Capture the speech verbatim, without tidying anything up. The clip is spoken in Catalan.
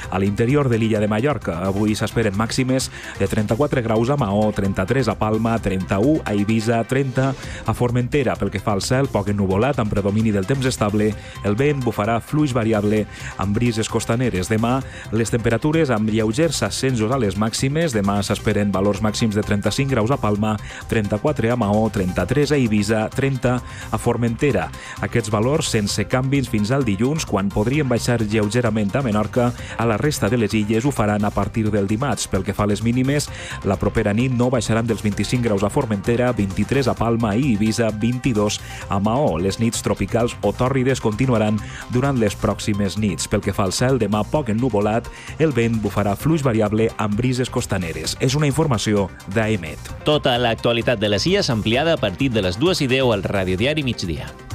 a l'interior de l'illa de Mallorca. Avui s'esperen màximes de trenta-quatre graus a Maó, trenta-tres a Palma, trenta-u a Eivissa, trenta a Formentera. Pel que fa al cel, poc ennuvolat, amb predomini del temps estable. El vent bufarà fluix variable amb brises costaneres. Demà, les temperatures amb lleugers ascensos a les màximes. Demà s'esperen valors màxims de trenta-cinc graus a Palma, trenta-quatre a Maó, trenta-tres a Eivissa, trenta a Formentera. Aquests valors sense canvis fins al dilluns, quan podrien baixar lleugerament a Menorca. A la resta de les illes ho faran a partir del dimarts. Pel que fa a les mínimes, la propera nit no baixaran dels vint-i-cinc graus a Formentera, vint-i-tres a Palma i Eivissa, vint-i-dos a Maó. Les nits tropicals o tòrrides continuaran durant les pròximes nits. Pel que fa al cel, demà poc ennuvolat, el vent bufarà fluix variable amb brises costaneres. És una informació d'A E M E T. Tota l'actualitat de les illes ampliada a partir de les dues i deu al Radiodiari Migdia.